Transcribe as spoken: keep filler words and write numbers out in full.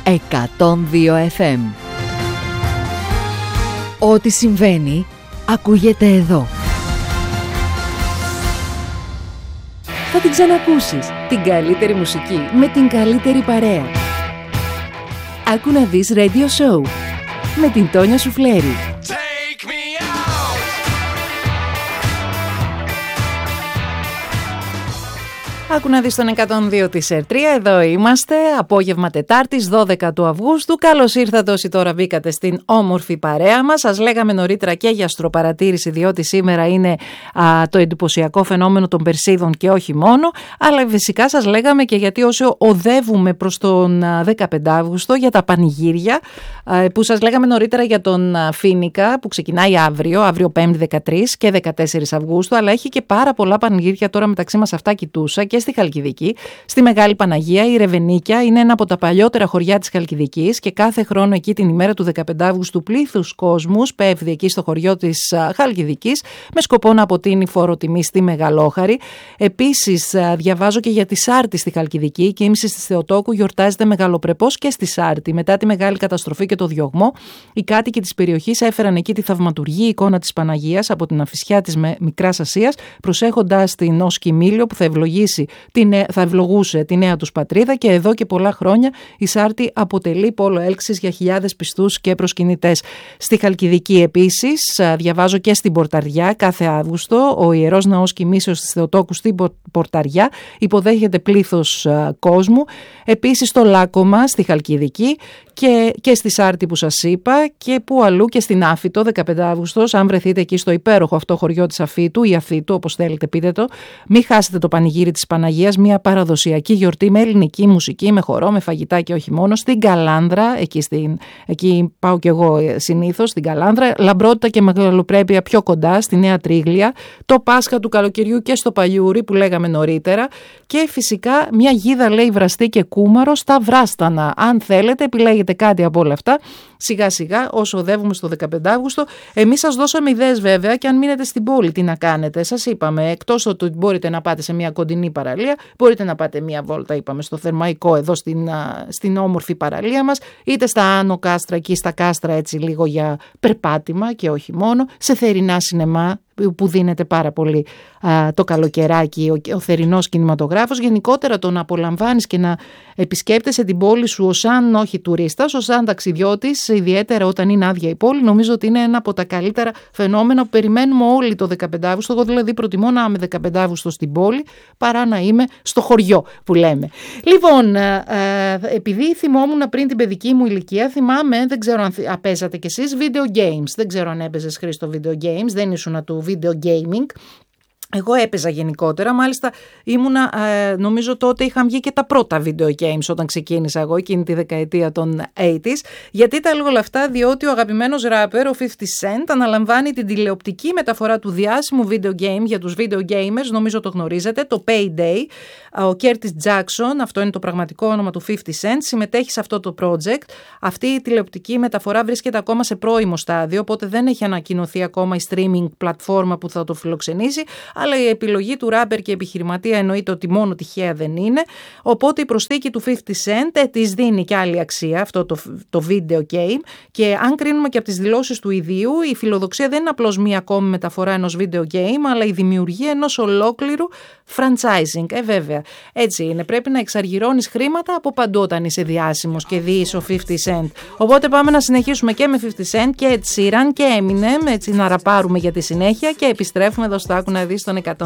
εκατόν δύο εφ εμ. Ό,τι συμβαίνει ακούγεται εδώ. Θα την ξανακούσεις, την καλύτερη μουσική με την καλύτερη παρέα. Άκου να δεις Radio Show με την Τόνια Σουφλέρη. Άκου να δεις τον εκατόν δύο της ΕΡ τρία, εδώ είμαστε, απόγευμα Τετάρτης, δώδεκα του Αυγούστου. Καλώς ήρθατε όσοι τώρα μπήκατε στην όμορφη παρέα μας. Σας λέγαμε νωρίτερα και για αστροπαρατήρηση, διότι σήμερα είναι α, το εντυπωσιακό φαινόμενο των Περσίδων και όχι μόνο. Αλλά φυσικά σας λέγαμε και γιατί όσο οδεύουμε προς τον δεκαπέντε Αύγουστο για τα πανηγύρια, α, που σας λέγαμε νωρίτερα για τον Φοίνικα που ξεκινάει αύριο, αύριο Πέμπτη δεκατρείς και δεκατέσσερις Αυγούστου, αλλά έχει και πάρα πολλά πανηγύρια τώρα μεταξύ μας, αυτά κοιτούσα, και στη Χαλκιδική, στη Μεγάλη Παναγία. Η Ρεβενίκια είναι ένα από τα παλιότερα χωριά της Χαλκιδικής και κάθε χρόνο εκεί την ημέρα του δεκαπέντε Αυγούστου πλήθους κόσμους πέφτει εκεί στο χωριό της Χαλκιδικής με σκοπό να αποτείνει φόρο τιμή στη Μεγαλόχαρη. Επίσης, διαβάζω και για τη Σάρτη στη Χαλκιδική. Η κοίμηση της Θεοτόκου γιορτάζεται μεγαλοπρεπώς και στη Σάρτη. Μετά τη μεγάλη καταστροφή και το διωγμό, οι κάτοικοι της περιοχής έφεραν εκεί τη θαυματουργή εικόνα της Παναγίας από την Αφισιά της Μικράς Ασίας, προσέχοντας την ως κοιμήλιο που θα ευλογήσει θα ευλογούσε τη νέα τους πατρίδα, και εδώ και πολλά χρόνια η Σάρτη αποτελεί πόλο έλξης για χιλιάδες πιστούς και προσκυνητές. Στη Χαλκιδική επίσης, διαβάζω και στην Πορταριά, κάθε Αύγουστο ο Ιερός Ναός Κοιμήσεως της Θεοτόκου στην Πορταριά υποδέχεται πλήθος κόσμου. Επίσης στο Λάκωμα στη Χαλκιδική και, και στη Σάρτη που σας είπα, και που αλλού, και στην Άφητο δεκαπέντε Αυγούστος, αν βρεθείτε εκεί στο υπέροχο αυτό χωριό της Αφήτου ή Αθήτου, όπως θέλετε πείτε το, μην χάσετε το πανηγύρι της Παναγίας, μια παραδοσιακή γιορτή με ελληνική μουσική, με χορό, με φαγητά και όχι μόνο, στην Καλάνδρα, εκεί, στην, εκεί πάω κι εγώ συνήθως, στην Καλάνδρα, λαμπρότητα και μεγαλοπρέπεια πιο κοντά, στη Νέα Τρίγλια, το Πάσχα του καλοκαιριού και στο Παλιούρι που λέγαμε νωρίτερα, και φυσικά μια γίδα, λέει, βραστή και κούμαρο στα Βράστανα. Αν θέλετε, επιλέγετε κάτι από όλα αυτά σιγά σιγά όσο οδεύουμε στο δεκαπέντε Αυγούστου. Εμείς σας δώσαμε ιδέες βέβαια, και αν μείνετε στην πόλη τι να κάνετε. Σας είπαμε, εκτός ότι μπορείτε να πάτε σε μια κοντινή παραλία, μπορείτε να πάτε μια βόλτα, είπαμε, στο Θερμαϊκό εδώ στην, στην όμορφη παραλία μας, είτε στα Άνω Κάστρα, εκεί στα Κάστρα, έτσι λίγο για περπάτημα και όχι μόνο, σε θερινά σινεμά που δίνεται πάρα πολύ α, το καλοκαιράκι, ο, ο θερινός κινηματογράφος. Γενικότερα το να απολαμβάνεις και να επισκέπτεσαι την πόλη σου ως αν όχι τουρίστας, ως αν ταξιδιώτης, ιδιαίτερα όταν είναι άδεια η πόλη, νομίζω ότι είναι ένα από τα καλύτερα φαινόμενα που περιμένουμε όλοι το δεκαπέντε Αυγούστου. Εγώ δηλαδή προτιμώ να είμαι δεκαπέντε Αυγούστου στην πόλη παρά να είμαι στο χωριό που λέμε. Λοιπόν, α, α, επειδή θυμόμουν πριν την παιδική μου ηλικία, θυμάμαι, δεν ξέρω αν παίζατε κι εσείς video games, δεν ξέρω αν έπαιζες, Χρήστο, video games, δεν ήσουν του video gaming. Εγώ έπαιζα γενικότερα, μάλιστα ήμουνα, ε, νομίζω τότε είχαν βγει και τα πρώτα video games όταν ξεκίνησα εγώ εκείνη τη δεκαετία των ογδόντα. Γιατί τα λέω όλα αυτά? Διότι ο αγαπημένος ράπερ, ο πενήντα Cent, αναλαμβάνει την τηλεοπτική μεταφορά του διάσημου video game για τους video gamers, νομίζω το γνωρίζετε, το Payday. Ο Curtis Jackson, αυτό είναι το πραγματικό όνομα του πενήντα Cent, συμμετέχει σε αυτό το project. Αυτή η τηλεοπτική μεταφορά βρίσκεται ακόμα σε πρώιμο στάδιο, οπότε δεν έχει ανακοινωθεί ακόμα η streaming πλατφόρμα που θα το φιλοξενήσει. Αλλά η επιλογή του ράπερ και επιχειρηματία εννοείται ότι μόνο τυχαία δεν είναι. Οπότε η προσθήκη του πενήντα Cent της δίνει και άλλη αξία αυτό το, το video game. Και αν κρίνουμε και από τις δηλώσεις του ιδίου, η φιλοδοξία δεν είναι απλώς μία ακόμη μεταφορά ενός video game, αλλά η δημιουργία ενός ολόκληρου franchising. Ε, βέβαια. Έτσι είναι. Πρέπει να εξαργυρώνεις χρήματα από παντού όταν είσαι διάσημος και διείς ο πενήντα Cent. Οπότε πάμε να συνεχίσουμε και με πενήντα Cent και Ed Sheeran και Eminem, έτσι να ραπάρουμε για τη συνέχεια, και επιστρέφουμε εδώ στο Άκου να δεις τον εκατόν.